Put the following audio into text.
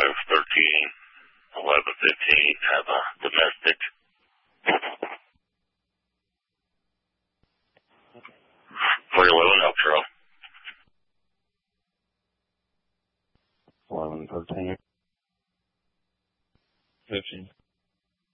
11:15, have a domestic. Where you living, Elk Trail? 11:13. 15.